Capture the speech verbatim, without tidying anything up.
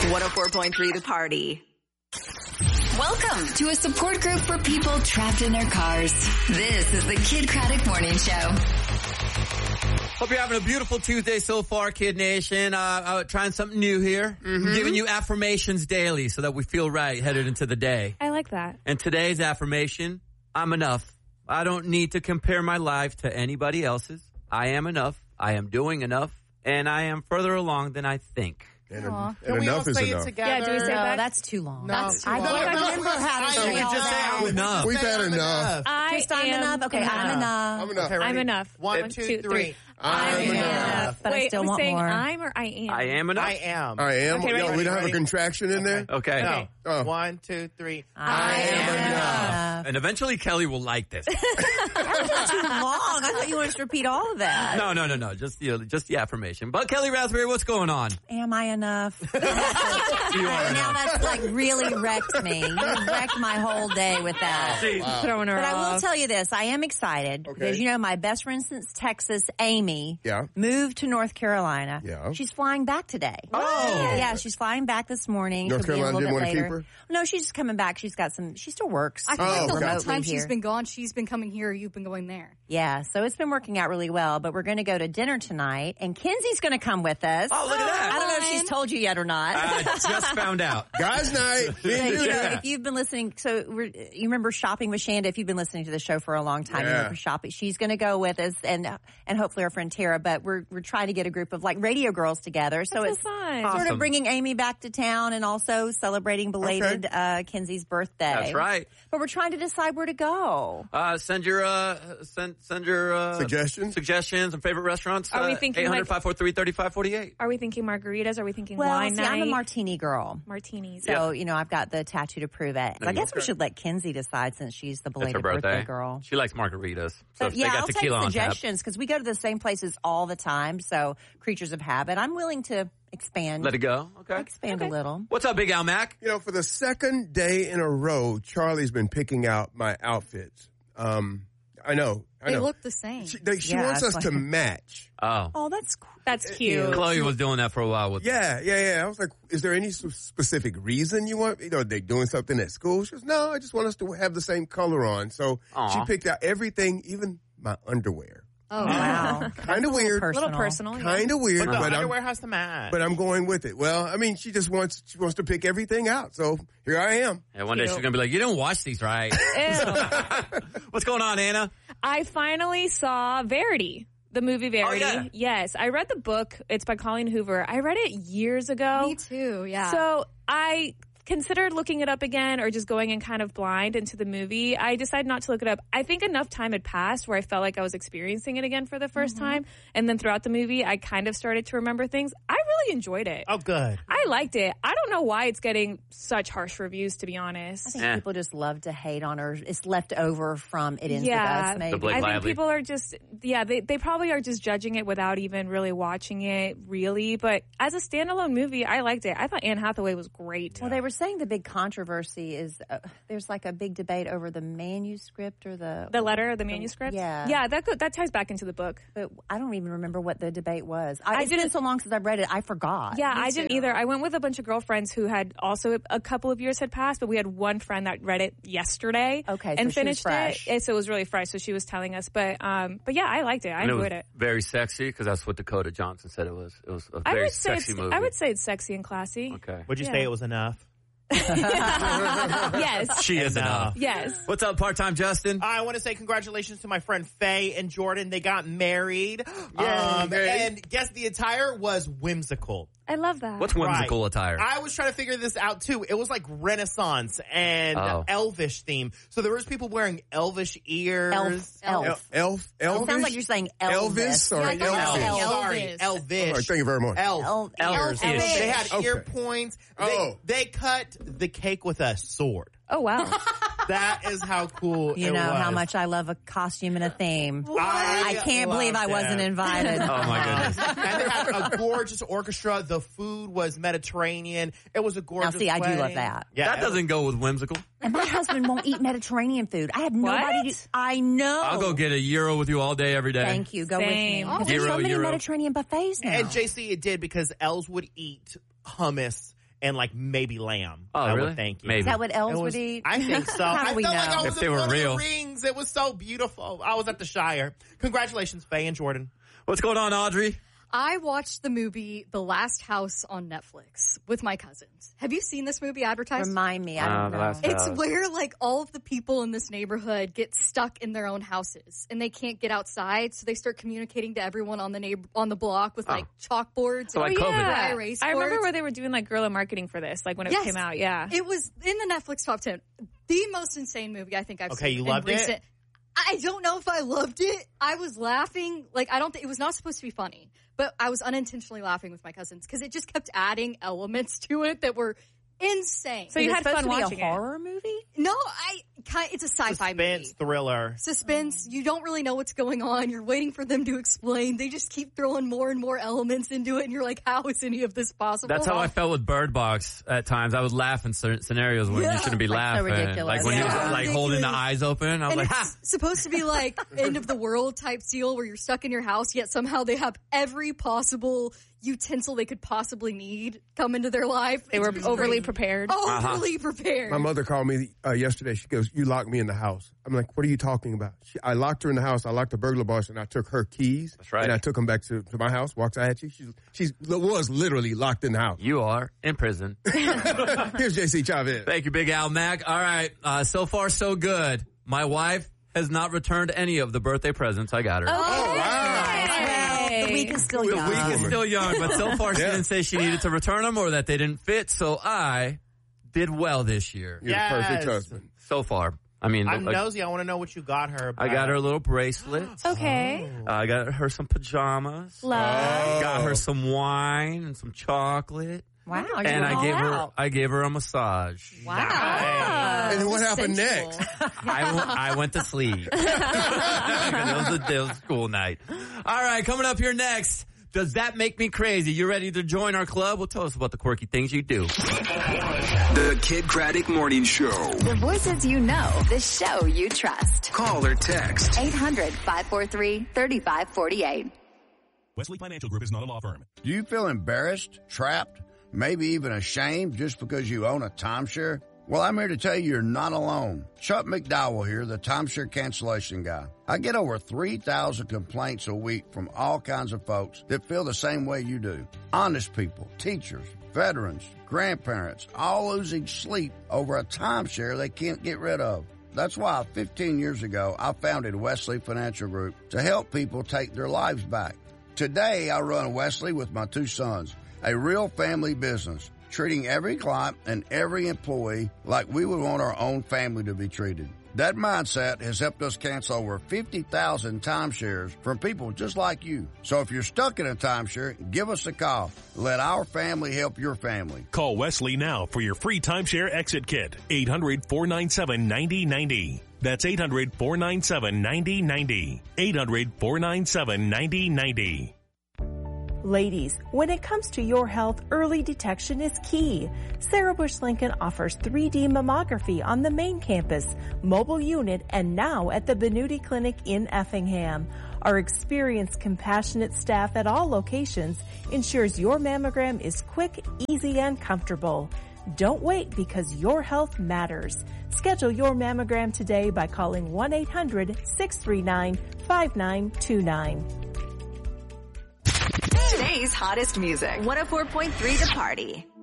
one oh four point three The Party. Welcome to a support group for people trapped in their cars. This is the Kid Craddock Morning Show. Hope you're having a beautiful Tuesday so far, Kid Nation. Uh, uh, trying something new here. Mm-hmm. Giving you affirmations daily so that we feel right headed into the day. I like that. And today's affirmation, I'm enough. I don't need to compare my life to anybody else's. I am enough. I am doing enough. And I am further along than I think. And, Aww. and Can we enough all is say enough. it together? Yeah, do we say no, that? that's too long. No. That's too I long. don't I remember remember how to So say we all just say that. I'm enough. We've had enough. I Just I'm am enough. Okay, I'm enough. I'm enough. Okay, I'm ready? enough. One, One, two, two, three. three. I'm I'm enough. enough. But Wait, I still are we want saying more. I'm or I am? I am enough. I am. I am. Okay, Yeah, ready, we don't have ready? a contraction in there? Okay. No. Oh. One, two, three. I am enough. And eventually Kelly will like this. That was too long. I thought you wanted to repeat all of that. no, no, no, no. Just the, just the affirmation. But Kelly Raspberry, what's going on? Am I enough? You are now enough. that's like really wrecked me. You wrecked my whole day with that. Wow. Throwing her But I will off. tell you this, I am excited Okay. because, you know, my best friend since Texas, Amy, Yeah. moved to North Carolina. Yeah. She's flying back today. Oh. Yeah, she's flying back this morning. North She'll be in a Carolina little didn't bit want to later. keep No, she's just coming back. She's got some, she still works. I feel Oh, like the okay. whole remotely time here. she's been gone, she's been coming here, you've been going there. Yeah, so it's been working out really well, but we're going to go to dinner tonight, and Kenzie's going to come with us. Oh, look at that. I don't know if she's Fun. told you yet or not. I just found out. Guys' night. Me So, and you you know, there. if you've been listening, so we're, you remember shopping with Shanda. If you've been listening to the show for a long time, you Yeah. remember shopping. She's going to go with us, and and hopefully our friend Tara. But we're we're trying to get a group of like radio girls together. So That's it's so fun. sort Awesome. of bringing Amy back to town, and also celebrating belated uh, Kenzie's birthday. That's right. But we're trying to decide where to go. Uh, send your, uh, send, send your, uh, Suggestions? Suggestions and favorite restaurants. Are we uh, thinking eight hundred, like- five four three, three five four eight. Are we thinking margaritas? Are we thinking Well, wine see, night? I'm a martini girl. Martinis. So, you know, I've got the tattoo to prove it. So I you guess go. we should let Kenzie decide since she's the It's belated her birthday. girl. She likes margaritas. So But if yeah, they got I'll tequila take on tap. suggestions because we go to the same places all the time. So creatures of habit. I'm willing to expand. Let it go. Okay. expand Okay. a little. What's up, Big Al Mac? You know, for the second day in a row, Charlie's been picking out my outfits. Um, I know. I They know. look the same. She, they, she Yeah, wants us that's to why- match. Oh. Oh, that's cool. That's cute. Chloe was doing that for a while with Yeah, yeah, yeah. I was like, is there any s- specific reason you want, you know, they doing something at school? She goes, no, I just want us to have the same color on. So Aw. she picked out everything, even my underwear. Oh, Wow. Kind of weird. A little personal. yeah. Kind of weird, Oh, but, um, I'm, underwear has to match. But I'm going with it. Well, I mean, she just wants she wants to pick everything out. So here I am. And one day Cute. she's going to be like, you didn't wash these right. Ew. What's going on, Anna? I finally saw Verity, the movie Verity. Oh, yeah. Yes, I read the book. It's by Colleen Hoover. I read it years ago. Me too, yeah. So I considered looking it up again or just going in kind of blind into the movie. I decided not to look it up. I think enough time had passed where I felt like I was experiencing it again for the 1st time. And then throughout the movie, I kind of started to remember things. I really enjoyed it. Oh, good. I liked it. I don't know why it's getting such harsh reviews, to be honest. I think Eh. people just love to hate on her. It's left over from It Ends Yeah. With Us, maybe. The Blake I think Lively. people are just, yeah, they, they probably are just judging it without even really watching it, really. But as a standalone movie, I liked it. I thought Anne Hathaway was great. Well, they were saying the big controversy is uh, there's like a big debate over the manuscript or the The letter, the manuscript? Yeah. Yeah, that go, that ties back into the book. But I don't even remember what the debate was. I, I it's been didn't- so long since I've read it, I forgot. Yeah, I didn't either. I went with a bunch of girlfriends who had also a couple of years had passed, but we had one friend that read it yesterday. Okay, so and she was finished fresh. it. So it was really fresh. So she was telling us, but um, but yeah, I liked it. I And enjoyed it. it. Was very sexy because that's what Dakota Johnson said it was. It was a I very would say sexy it's, movie. I would say it's sexy and classy. Okay. Would you Yeah. say it was enough? Yes. She is enough. Yes. What's up, part-time Justin? I want to say congratulations to my friend Faye and Jordan. They got married. Yay, um, Faye. and guess the attire was whimsical. I love that. What's whimsical Right. attire? I was trying to figure this out too. It was like Renaissance and Oh. Elvish theme. So there was people wearing Elvish ears. Elf. Elf. Elf, Elf, It sounds like you're saying Elvis. Elvis or Yeah, I thought Elvis. it was Elf. Elvis. Sorry, Elvish. All right, thank you very much. Elf. Elf. Elf. Ears. They had Okay. ear points. They, Oh. they cut the cake with a sword. Oh, wow. That is how cool You it know was. how much I love a costume and a theme. I, I can't believe I loved wasn't it. invited. Oh, my goodness. And they had a gorgeous orchestra. The food was Mediterranean. It was a Now, gorgeous see, I do wedding. love that. Yeah, that it- doesn't go with whimsical. And my husband won't eat Mediterranean food. I have nobody What? to. I know. I'll go get a gyro with you all day, every day. Thank you. Go Same. with me. 'Cause There's Gyro, so many gyro. Mediterranean buffets now. And J C, it did because Els would eat hummus and like maybe lamb. Oh, I really? would think. Maybe. Is that what Els It was- would eat? I think so. How do I we felt know? like I was If in they were Lord of the real. Rings. It was so beautiful. I was at the Shire. Congratulations, Faye and Jordan. What's going on, Audrey? I watched the movie The Last House on Netflix with my cousins. Have you seen this movie advertised? Remind me. I Uh, don't The know. Last It's House. where like all of the people in this neighborhood get stuck in their own houses and they can't get outside, so they start communicating to everyone on the neighbor on the block with like chalkboards. So and like COVID. dry erase I remember boards. where they were doing like guerrilla marketing for this, like when it Yes. came out. Yeah. It was in the Netflix top ten. The most insane movie I think I've Okay, seen. you in loved it? recent- I don't know if I loved it. I was laughing. Like, I don't think it was not supposed to be funny, but I was unintentionally laughing with my cousins because it just kept adding elements to it that were insane. So you Is it had supposed fun to be watching a it. horror movie? no, I kind it's a sci-fi Suspense movie. thriller. Suspense. You don't really know what's going on. You're waiting for them to explain. They just keep throwing more and more elements into it, and you're like, how is any of this possible? That's how I felt with Bird Box at times. I would laugh in certain scenarios when Yeah. you shouldn't be Like, so laughing. ridiculous. Like when he was Yeah. like holding the Ridiculous. eyes open. I was And like, it's ha! supposed to be like end of the world type deal where you're stuck in your house, yet somehow they have every possible utensil they could possibly need come into their life. They It's were just overly crazy. prepared. Overly prepared. My mother called me uh, yesterday. She goes, "You locked me in the house." I'm like, "What are you talking about?" She, I locked her in the house. I locked the burglar bars, and I took her keys. That's right. And I took them back to, to my house. Walks out at you. She's she's was literally locked in the house. You are in prison. Here's J C Chavez. Thank you, Big Al Mac. All right. Uh, so far, so good. My wife has not returned any of the birthday presents I got her. Oh, wow. Well, the week is still The young. week She's still young, but so far she Yeah. didn't say she needed to return them or that they didn't fit. So I did well this year. You're Yes. the perfect husband. So far. I mean, I'm like, nosy. I want to know what you got her. I got her a little bracelet. Okay. Uh, I got her some pajamas. Love. Got her some wine and some chocolate. Wow. you're And I all gave her out. I gave her a massage. Wow. And then what happened Sensual. next? I, w- I went to sleep. it, was a, it was a school night. All right, coming up here next. Does that make me crazy? You ready to join our club? Well, tell us about the quirky things you do. The Kid Craddock Morning Show. The voices you know, the show you trust. Call or text. eight hundred, five four three, three five four eight. Wesley Financial Group is not a law firm. Do you feel embarrassed, trapped, maybe even ashamed just because you own a timeshare? Well, I'm here to tell you you're not alone. Chuck McDowell here, the timeshare cancellation guy. I get over three thousand complaints a week from all kinds of folks that feel the same way you do. Honest people, teachers, veterans, grandparents, all losing sleep over a timeshare they can't get rid of. That's why fifteen years ago, I founded Wesley Financial Group to help people take their lives back. Today, I run Wesley with my two sons, a real family business, treating every client and every employee like we would want our own family to be treated. That mindset has helped us cancel over fifty thousand timeshares from people just like you. So if you're stuck in a timeshare, give us a call. Let our family help your family. Call Wesley now for your free timeshare exit kit. eight hundred, four nine seven, nine zero nine zero. That's eight hundred, four nine seven, nine zero nine zero. eight hundred, four nine seven, nine zero nine zero. Ladies, when it comes to your health, early detection is key. Sarah Bush Lincoln offers three D mammography on the main campus, mobile unit, and now at the Benuti Clinic in Effingham. Our experienced, compassionate staff at all locations ensures your mammogram is quick, easy, and comfortable. Don't wait because your health matters. Schedule your mammogram today by calling one eight hundred, six three nine, five nine two nine. Today's hottest music. one oh four point three The Party.